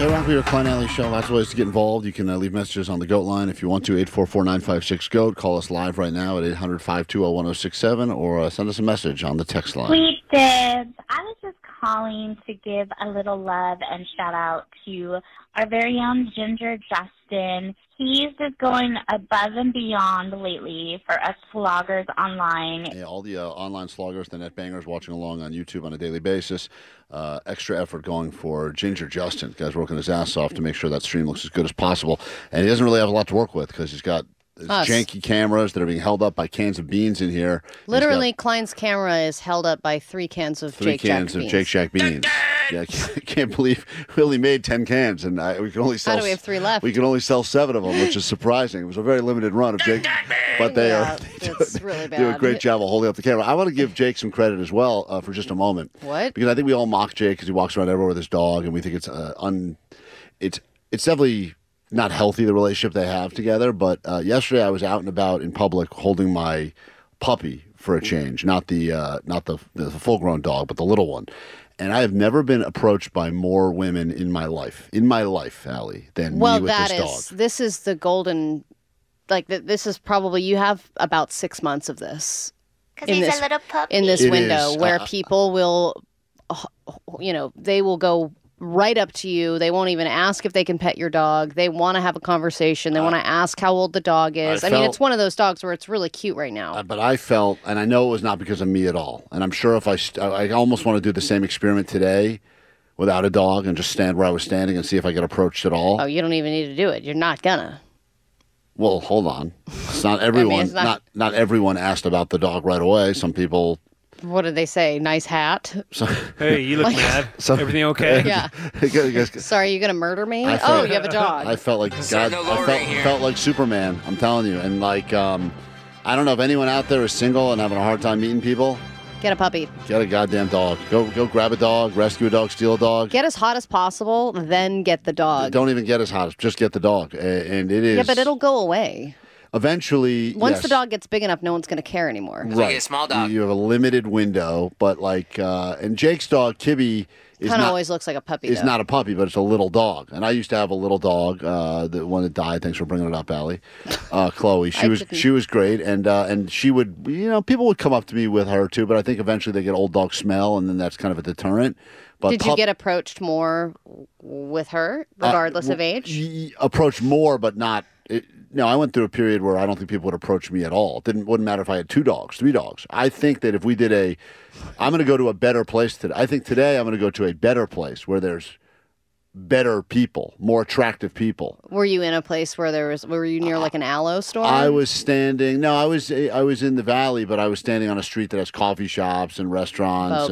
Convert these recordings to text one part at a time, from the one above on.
Hey, Rock, your Klein Alley Show. Lots of ways to get involved. You can leave messages on the GOAT line if you want to, 844-956-GOAT. Call us live right now at 800-520-1067 or send us a message on the text line. Sweet Dibs. I was just calling to give a little love and shout out to our very own Ginger Justin. He's just going above and beyond lately for us sloggers online. Yeah, all the online sloggers, the net bangers watching along on YouTube on a daily basis. Extra effort going for Ginger Justin. Guy's working his ass off to make sure that stream looks as good as possible. And he doesn't really have a lot to work with because he's got janky cameras that are being held up by cans of beans in here. Literally, Klein's camera is held up by 3 cans of Jake Shack beans. Yeah, I can't believe we only made 10 cans, and we can only sell. How do we have 3 left? We can only sell 7 of them, which is surprising. It was a very limited run of Jake, but they really bad. do a great job of holding up the camera. I want to give Jake some credit as well for just a moment. What? Because I think we all mock Jake because he walks around everywhere with his dog, and we think it's definitely not healthy, the relationship they have together. But yesterday I was out and about in public holding my puppy for a change, not the full-grown dog, but the little one. And I have never been approached by more women in my life, Allie, than me with this dog. This is the golden, this is probably, you have about 6 months of this. Because he's a little puppy. In this window where people will, they will go right up to you. They won't even ask if they can pet your dog. They want to have a conversation. They want to ask how old the dog is. I mean, it's one of those dogs where it's really cute right now. But I felt, and I know it was not because of me at all, and I'm sure if I almost want to do the same experiment today without a dog and just stand where I was standing and see if I get approached at all. Oh, you don't even need to do it. You're not gonna. Well, hold on. It's not everyone. Not everyone asked about the dog right away. Some people. What did they say? Nice hat. Hey, you look mad. Everything okay? Yeah. Sorry, you gonna murder me? You have a dog. I felt like God. I felt like Superman. I'm telling you. And I don't know if anyone out there is single and having a hard time meeting people. Get a puppy. Get a goddamn dog. Go grab a dog, rescue a dog, steal a dog. Get as hot as possible, then get the dog. Don't even get as hot. Just get the dog. And it is. Yeah, but it'll go away. Eventually, once the dog gets big enough, no one's going to care anymore. Right, a small dog. You have a limited window, but and Jake's dog, Kibby, kind of always looks like a puppy. It's not a puppy, but it's a little dog. And I used to have a little dog, the one that died. Thanks for bringing it up, Allie. Chloe, she was great, and she would, people would come up to me with her too. But I think eventually they get old dog smell, and then that's kind of a deterrent. But did you get approached more with her, regardless of age? Approached more, but not. No, I went through a period where I don't think people would approach me at all. It wouldn't matter if I had 2 dogs, 3 dogs. I think that if we did I'm going to go to a better place today. I think today I'm going to go to a better place where there's better people, more attractive people. Were you in a place where were you near like an aloe store? I was standing, I was in the valley, but I was standing on a street that has coffee shops and restaurants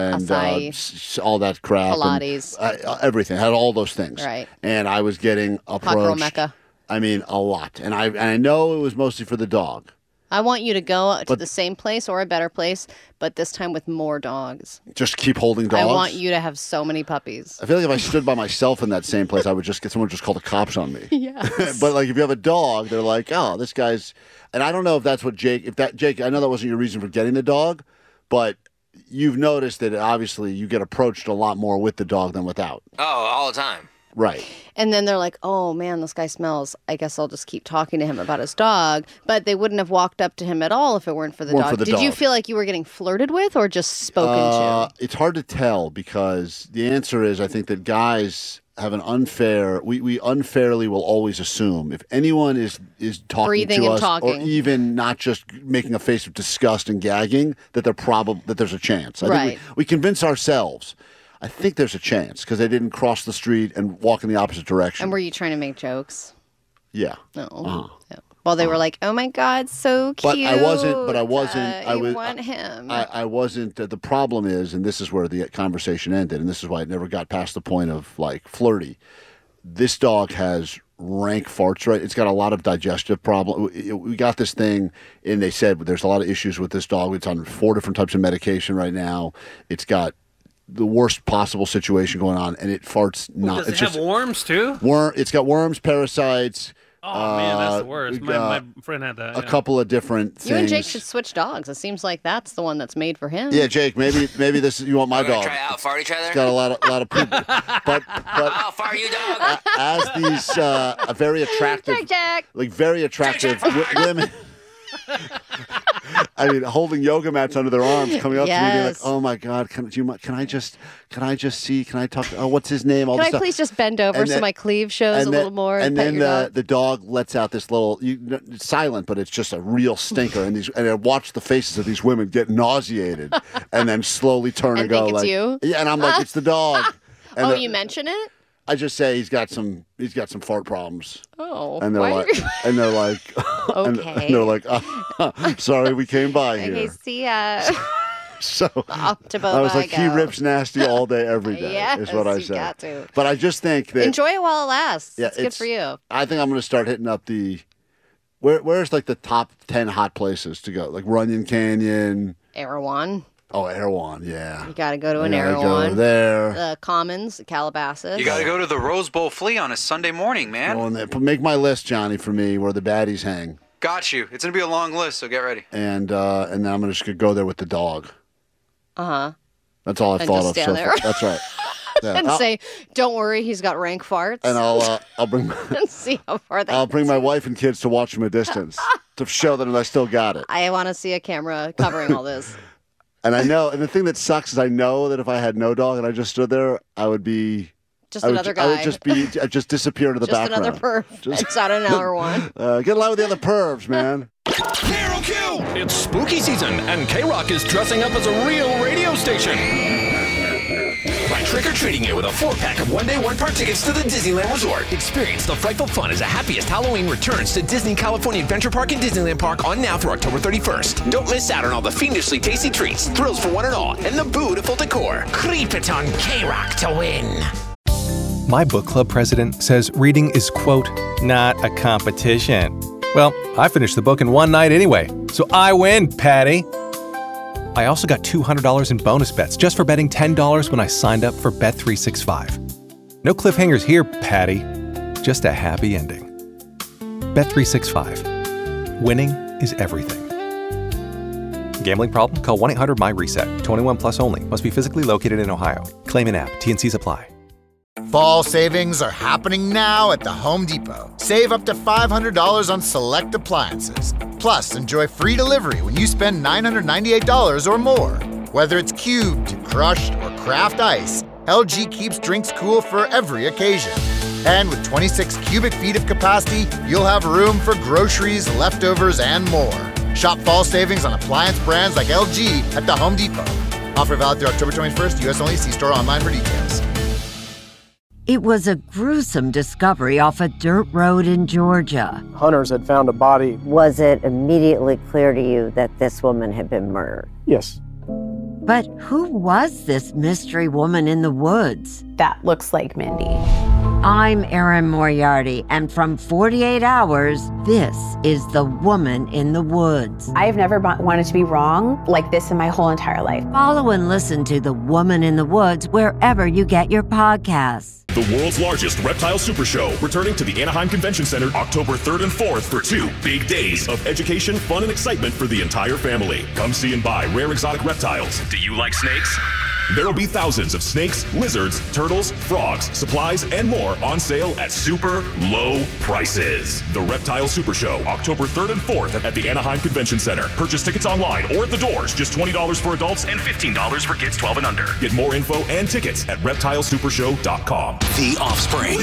and all that crap. Pilates. And, everything. Had all those things. Right. And I was getting approached. Hot girl Mecca. I mean, a lot. And I know it was mostly for the dog. I want you to go to the same place or a better place, but this time with more dogs. Just keep holding dogs? I want you to have so many puppies. I feel like if I stood by myself in that same place, I would just get someone just call the cops on me. Yes. But if you have a dog, they're like, oh, this guy's... And I don't know if that's what Jake... Jake, I know that wasn't your reason for getting the dog, but you've noticed that obviously you get approached a lot more with the dog than without. Oh, all the time. Right. And then they're like, oh, man, this guy smells. I guess I'll just keep talking to him about his dog. But they wouldn't have walked up to him at all if it weren't for the dog. Did you feel like you were getting flirted with or just spoken to? It's hard to tell because the answer is I think that guys have an unfair... We unfairly will always assume if anyone is talking breathing to and us talking. Or even not just making a face of disgust and gagging, that there's a chance. I think we convince ourselves... I think there's a chance because they didn't cross the street and walk in the opposite direction. And were you trying to make jokes? Yeah. No. Yeah. Well, they were like, "Oh my God, so cute." But I wasn't. I want him. I wasn't. The problem is, and this is where the conversation ended, and this is why it never got past the point of flirty. This dog has rank farts, right? It's got a lot of digestive problem. We got this thing, and they said there's a lot of issues with this dog. It's on 4 different types of medication right now. It's got the worst possible situation going on, and it farts not. Does it have worms too? It's got worms, parasites, Oh, man, that's the worst. My friend had that. A couple of different things. You and Jake should switch dogs. It seems like that's the one that's made for him. Yeah, Jake, maybe this you want my dog. Try out, fart each other? It's got a lot of people. But I'll fart you, dog. As these very attractive, Jack. like very attractive women. I mean, holding yoga mats under their arms, coming up to me, being like, "Oh my God, can I just see? Can I talk? What's his name? All Can this I stuff. please just bend over so my cleave shows a little more?" And pet then your dog? the dog lets out this little, it's silent, but it's just a real stinker. And I watch the faces of these women get nauseated, and then slowly turn and go think it's like, you? "Yeah," and I'm like, "It's the dog." And you mention it? I just say he's got some fart problems. Oh, and they're like, okay. and they're like, sorry, we came by here. Okay, see ya. So I was like, he rips nasty all day, every day. Yes, is what I you said. got to. But I just think that enjoy it while it lasts. Yeah, it's good for you. I think I'm going to start hitting up the where's like the top 10 hot places to go, like Runyon Canyon, Erewhon. Oh, Erewhon, yeah. You got to go to an Go Erewhon. there. The Commons, Calabasas. You got to go to the Rose Bowl Flea on a Sunday morning, man. Oh, and make my list, Johnny, for me, where the baddies hang. Got you. It's going to be a long list, so get ready. And then I'm just going to go there with the dog. Uh-huh. That's all I've thought of so far. That's right. Yeah. And say, don't worry, he's got rank farts. And I'll bring and see how far that I'll bring my wife and kids to watch from a distance to show them I still got it. I want to see a camera covering all this. And I know, and the thing that sucks is I know that if I had no dog and I just stood there, I would be another guy. I'd just disappear into the background. Just another perv. It's out an hour one. Get along with the other pervs, man. Hero Kill! It's spooky season, and K-Rock is dressing up as a real radio station. By trick-or-treating it with a 4-pack of one-day, one-park tickets to the Disneyland Resort. Experience the frightful fun as the happiest Halloween returns to Disney California Adventure Park and Disneyland Park on now through October 31st. Don't miss out on all the fiendishly tasty treats, thrills for one and all, and the beautiful decor. Creep it on K-Rock to win. My book club president says reading is, quote, not a competition. Well, I finished the book in one night anyway, so I win, Patty. I also got $200 in bonus bets just for betting $10 when I signed up for Bet365. No cliffhangers here, Patty. Just a happy ending. Bet365. Winning is everything. Gambling problem? Call 1-800-MY-RESET. 21 plus only. Must be physically located in Ohio. Claim in app. T&Cs apply. Fall savings are happening now at the Home Depot. Save up to $500 on select appliances. Plus, enjoy free delivery when you spend $998 or more. Whether it's cubed, crushed, or craft ice, LG keeps drinks cool for every occasion. And with 26 cubic feet of capacity, you'll have room for groceries, leftovers, and more. Shop fall savings on appliance brands like LG at the Home Depot. Offer valid through October 21st, U.S. only. See store online for details. It was a gruesome discovery off a dirt road in Georgia. Hunters had found a body. Was it immediately clear to you that this woman had been murdered? Yes. But who was this mystery woman in the woods? That looks like Mindy. I'm Erin Moriarty, and from 48 Hours, this is The Woman in the Woods. I've never wanted to be wrong like this in my whole entire life. Follow and listen to The Woman in the Woods wherever you get your podcasts. The world's largest reptile super show, returning to the Anaheim Convention Center October 3rd and 4th for 2 big days of education, fun, and excitement for the entire family. Come see and buy rare exotic reptiles. Do you like snakes? There will be thousands of snakes, lizards, turtles, frogs, supplies, and more on sale at super low prices. The Reptile Super Show, October 3rd and 4th at the Anaheim Convention Center. Purchase tickets online or at the doors. Just $20 for adults and $15 for kids 12 and under. Get more info and tickets at reptilesupershow.com. The Offspring.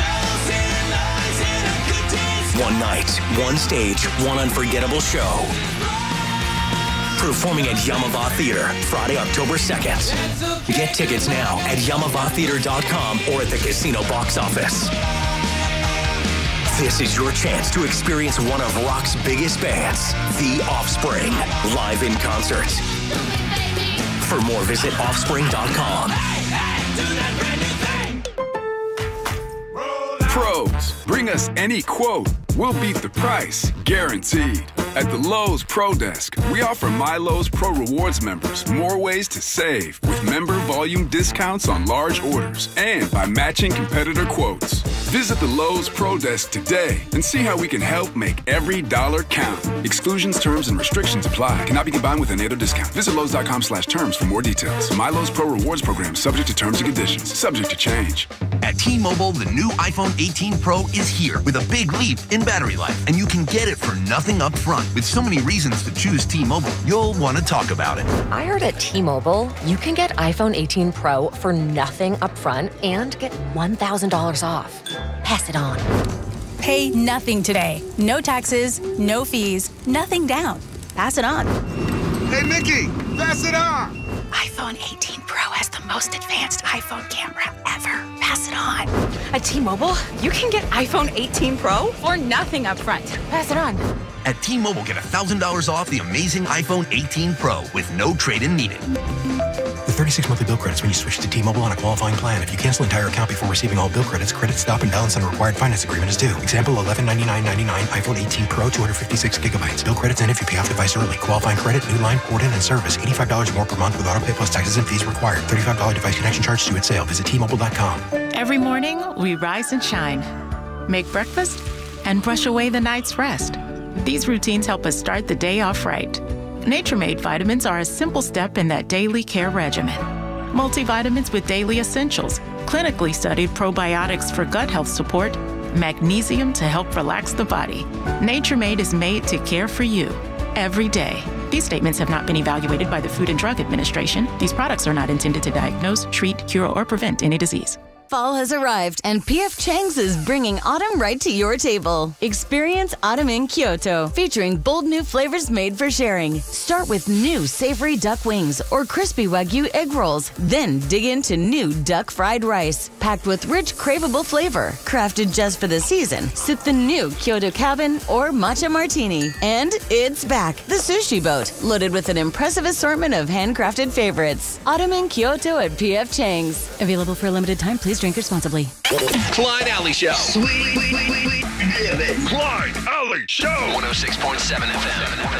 One night, one stage, one unforgettable show. Performing at Yamava Theater, Friday, October 2nd. Get tickets now at YamavaTheater.com or at the casino box office. This is your chance to experience one of rock's biggest bands, The Offspring, live in concert. For more, visit offspring.com. Pros, bring us any quote. We'll beat the price, guaranteed. At the Lowe's Pro Desk, we offer My Lowe's Pro Rewards members more ways to save with member volume discounts on large orders and by matching competitor quotes. Visit the Lowe's Pro Desk today and see how we can help make every dollar count. Exclusions, terms, and restrictions apply. Cannot be combined with any other discount. Visit Lowe's.com/terms for more details. My Lowe's Pro Rewards program subject to terms and conditions. Subject to change. At T-Mobile, the new iPhone 18 Pro is here with a big leap in battery life, and you can get it for nothing up front. With so many reasons to choose T-Mobile, you'll want to talk about it. I heard at T-Mobile, you can get iPhone 18 Pro for nothing up front and get $1,000 off. Pass it on. Pay nothing today. No taxes, no fees, nothing down. Pass it on. Hey, Mickey, pass it on. iPhone 18 Pro has the most advanced iPhone camera ever. Pass it on. At T-Mobile, you can get iPhone 18 Pro for nothing up front. Pass it on. At T-Mobile, get $1,000 off the amazing iPhone 18 Pro with no trade-in needed. With 36 monthly bill credits when you switch to T-Mobile on a qualifying plan. If you cancel entire account before receiving all bill credits, credit stop and balance on a required finance agreement is due. Example, $1199.99 iPhone 18 Pro, 256 gigabytes. Bill credits end if you pay off device early. Qualifying credit, new line, port-in, and service. $85 more per month with auto pay plus taxes and fees required. $35 device connection charge due at sale. Visit T-Mobile.com. Every morning, we rise and shine. Make breakfast and brush away the night's rest. These routines help us start the day off right. Nature Made vitamins are a simple step in that daily care regimen. Multivitamins with daily essentials, clinically studied probiotics for gut health support, magnesium to help relax the body. Nature Made is made to care for you every day. These statements have not been evaluated by the Food and Drug Administration. These products are not intended to diagnose, treat, cure, or prevent any disease. Fall has arrived, and P.F. Chang's is bringing autumn right to your table. Experience autumn in Kyoto, featuring bold new flavors made for sharing. Start with new savory duck wings or crispy Wagyu egg rolls. Then dig into new duck fried rice, packed with rich, craveable flavor. Crafted just for the season, sip the new Kyoto Cabin or Matcha Martini. And it's back, the Sushi Boat, loaded with an impressive assortment of handcrafted favorites. Autumn in Kyoto at P.F. Chang's. Available for a limited time. Please drink responsibly. Clyde Alley Show. Clyde Alley Show. 106.7 FM.